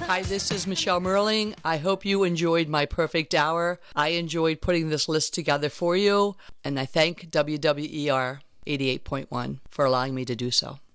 Hi, this is Michelle Merling. I hope you enjoyed my perfect hour. I enjoyed putting this list together for you, and I thank WWER 88.1 for allowing me to do so.